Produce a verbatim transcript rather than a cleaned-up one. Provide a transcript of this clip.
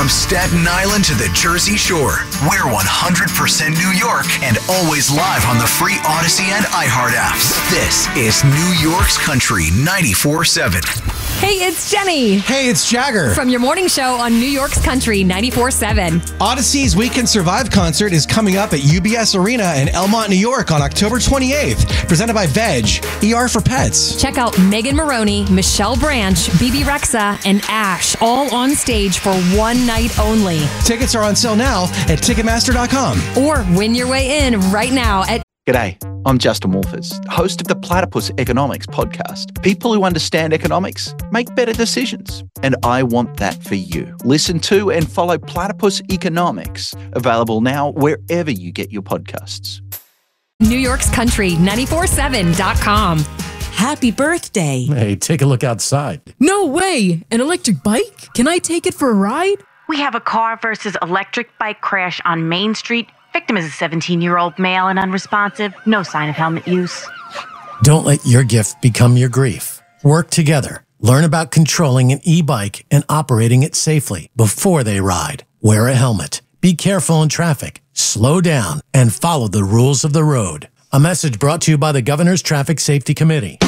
From Staten Island to the Jersey Shore, we're one hundred percent New York and always live on the free Odyssey and iHeart apps. This is New York's Country ninety-four seven. Hey, it's Jenny. Hey, it's Jagger. From your morning show on New York's Country ninety-four seven. Odyssey's We Can Survive concert is coming up at U B S Arena in Elmont, New York on October twenty-eighth. Presented by Veg, E R for Pets. Check out Megan Maroney, Michelle Branch, Bebe Rexha, and Ash all on stage for one night only. Tickets are on sale now at Ticketmaster dot com. Or win your way in right now at... G'day, I'm Justin Wolfers, host of the Platypus Economics podcast. People who understand economics make better decisions, and I want that for you. Listen to and follow Platypus Economics, available now wherever you get your podcasts. New York's Country ninety-four seven dot com. Happy birthday. Hey, take a look outside. No way! An electric bike? Can I take it for a ride? We have a car versus electric bike crash on Main Street. Victim is a seventeen-year-old male and unresponsive. No sign of helmet use. Don't let your gift become your grief. Work together. Learn about controlling an e-bike and operating it safely before they ride. Wear a helmet. Be careful in traffic. Slow down and follow the rules of the road. A message brought to you by the Governor's Traffic Safety Committee.